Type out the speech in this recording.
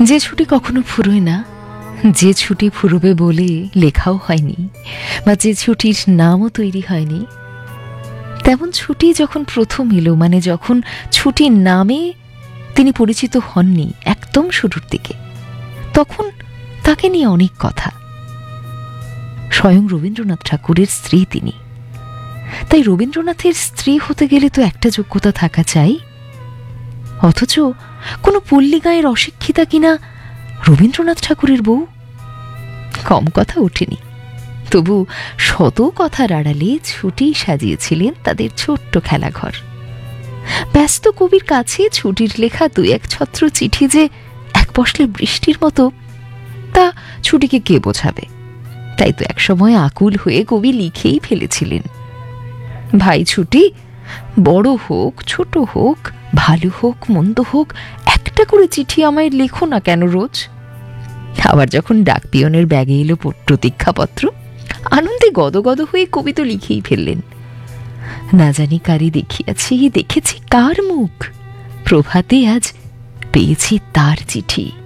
যে ছুটি কখনো ফুরোয় না, যে ছুটি ফুরবে বলে লেখাও হয়নি, বা যে ছুটির নামও তৈরি হয়নি, তেমন ছুটি যখন প্রথম এলো, মানে যখন ছুটির নামে তিনি পরিচিত হননি একদম শুরুর দিকে, তখন তাকে নিয়ে অনেক কথা। স্বয়ং রবীন্দ্রনাথ ঠাকুরের স্ত্রী তিনি, তাই রবীন্দ্রনাথের স্ত্রী হতে গেলে তো একটা যোগ্যতা থাকা চাই। অথচ কোনো পল্লী গাঁয়ের অশিক্ষিতা কিনা রবীন্দ্রনাথ ঠাকুরের বউ। কম কথা ওঠেনি, তবু শত কথার আড়ালে ছুটি সাজিয়েছিলেন তাদের ছোট্ট খেলাঘর। ব্যস্ত কবির কাছে ছুটির লেখা দুই এক ছত্র চিঠি যে এক পশলা বৃষ্টির মতো, তা ছুটিকে কে বোঝাবে? তাই তো একসময় আকুল হয়ে কবি লিখেই ফেলেছিলেন, ভাই ছুটি, বড় হোক ছোট হোক, ভালো হোক মন্দ হোক, একটা করে চিঠি আমায় লেখো না কেন রোজ। আবার যখন ডাক পিয়নের ব্যাগে এলো প্রতীক্ষাপত্র, আনন্দে গদগদ হয়ে কবি তো লিখেই ফেললেন, না জানি কারি দেখিয়াছি, দেখেছি কার মুখ, প্রভাতে আজ পেয়েছি তার চিঠি।